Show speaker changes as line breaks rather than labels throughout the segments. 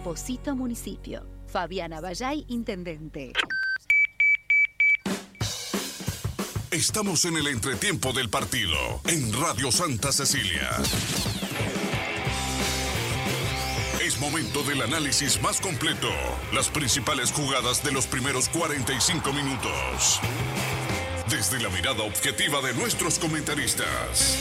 Posito Municipio. Fabiana Bayay, Intendente.
Estamos en el entretiempo del partido, en Radio Santa Cecilia. Es momento del análisis más completo. Las principales jugadas de los primeros 45 minutos. Desde la mirada objetiva de nuestros comentaristas.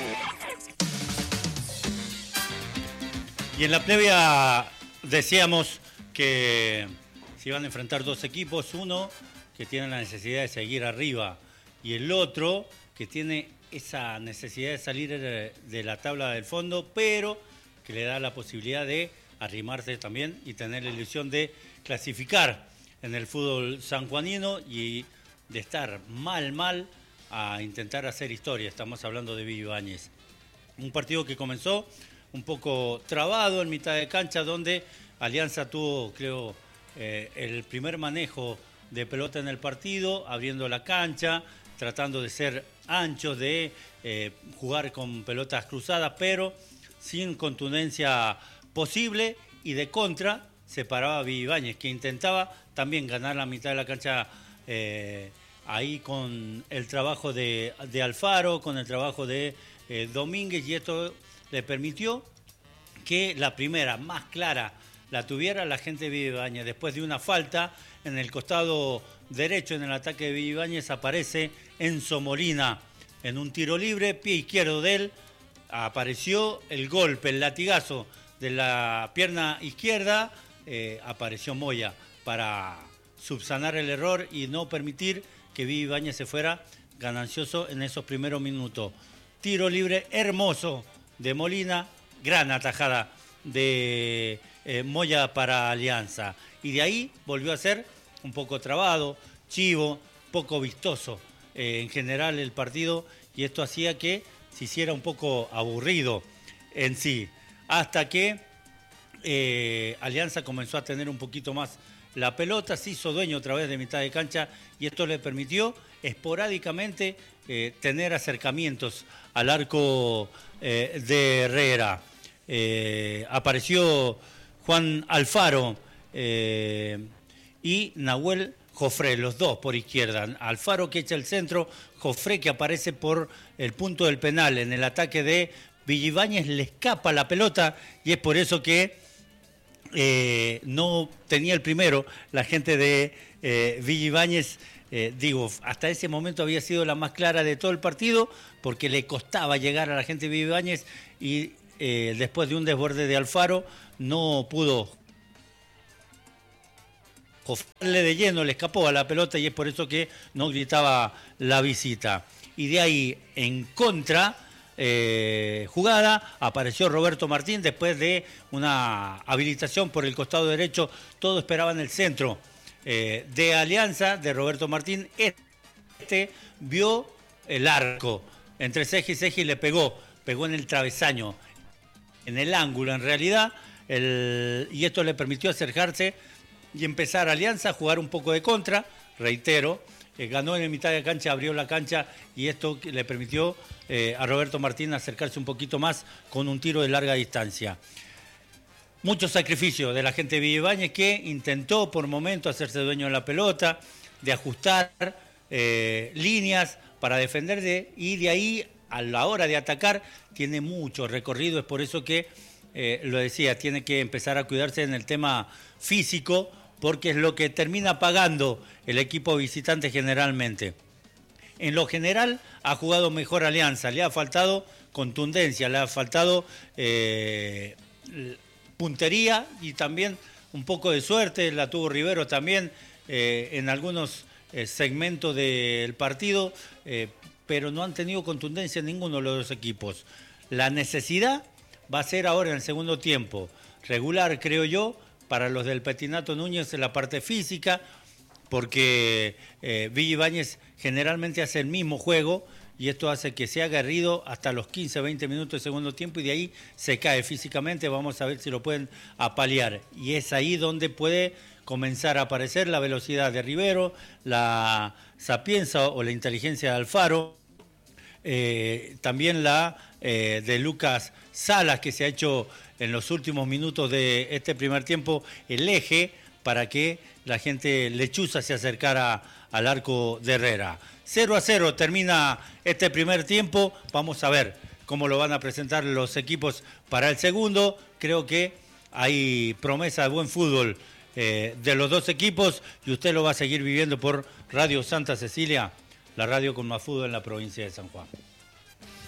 Y en la previa decíamos que se iban a enfrentar dos equipos, uno que tiene la necesidad de seguir arriba y el otro que tiene esa necesidad de salir de la tabla del fondo, pero que le da la posibilidad de arrimarse también y tener la ilusión de clasificar en el fútbol sanjuanino y de estar mal a intentar hacer historia. Estamos hablando de Vivi Ibáñez. Un partido que comenzó un poco trabado en mitad de cancha, donde Alianza tuvo, creo, el primer manejo de pelota en el partido, abriendo la cancha, tratando de ser anchos, de jugar con pelotas cruzadas, pero sin contundencia posible, y de contra se paraba Vivi Ibáñez, que intentaba también ganar la mitad de la cancha ahí con el trabajo de Alfaro, con el trabajo de Domínguez, y esto le permitió que la primera, más clara, la tuviera la gente de Vivi Ibáñez. Después de una falta en el costado derecho, en el ataque de Vivi Ibáñez, aparece Enzo Molina en un tiro libre, pie izquierdo de él, apareció el golpe, el latigazo de la pierna izquierda, apareció Moya para subsanar el error y no permitir que Vivi Ibáñez se fuera ganancioso en esos primeros minutos. Tiro libre hermoso de Molina, gran atajada de Moya para Alianza. Y de ahí volvió a ser un poco trabado, chivo, poco vistoso en general el partido, y esto hacía que se hiciera un poco aburrido en sí. Hasta que Alianza comenzó a tener un poquito más la pelota, se hizo dueño otra vez de mitad de cancha, y esto le permitió esporádicamente tener acercamientos al arco de Herrera. Apareció Juan Alfaro y Nahuel Jofré, los dos por izquierda. Alfaro que echa el centro, Jofré que aparece por el punto del penal. En el ataque de Vivi Ibáñez le escapa la pelota, y es por eso que no tenía el primero la gente de Vivi Ibáñez. Hasta ese momento había sido la más clara de todo el partido, porque le costaba llegar a la gente de Vivi Ibáñez, y después de un desborde de Alfaro no pudo cogerle de lleno, le escapó a la pelota, y es por eso que no gritaba la visita. Y de ahí, en contra jugada, apareció Roberto Martín después de una habilitación por el costado derecho. Todo esperaba en el centro de Alianza, de Roberto Martín. Este vio el arco entre ceja y ceja y le pegó en el travesaño, en el ángulo en realidad, y esto le permitió acercarse y empezar a Alianza a jugar un poco de contra. Reitero, ganó en la mitad de cancha, abrió la cancha, y esto le permitió a Roberto Martín acercarse un poquito más con un tiro de larga distancia. Mucho sacrificio de la gente de Vivi Ibáñez, que intentó por momentos hacerse dueño de la pelota, de ajustar líneas para defender, y de ahí a la hora de atacar tiene mucho recorrido. Es por eso que, lo decía, tiene que empezar a cuidarse en el tema físico, porque es lo que termina pagando el equipo visitante generalmente. En lo general ha jugado mejor Alianza, le ha faltado contundencia, le ha faltado puntería y también un poco de suerte. La tuvo Rivero también en algunos segmentos del partido, pero no han tenido contundencia en ninguno de los dos equipos. La necesidad va a ser ahora en el segundo tiempo regular, creo yo, para los del Petinato Núñez en la parte física, porque Vivi Ibáñez generalmente hace el mismo juego, y esto hace que sea aguerrido hasta los 15-20 minutos del segundo tiempo, y de ahí se cae físicamente. Vamos a ver si lo pueden apalear, y es ahí donde puede comenzar a aparecer la velocidad de Rivero, la sapienza o la inteligencia de Alfaro, también la de Lucas Salas, que se ha hecho en los últimos minutos de este primer tiempo el eje para que la gente lechuza se acercara al arco de Herrera. 0-0 termina este primer tiempo. Vamos a ver cómo lo van a presentar los equipos para el segundo. Creo que hay promesa de buen fútbol de los dos equipos y usted lo va a seguir viviendo por Radio Santa Cecilia, la radio con más fútbol en la provincia de San Juan.